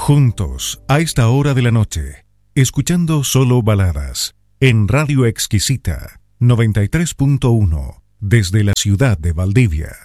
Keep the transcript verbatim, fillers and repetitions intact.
Juntos, a esta hora de la noche, escuchando solo baladas, en Radio Exquisita, noventa y tres punto uno, desde la ciudad de Valdivia.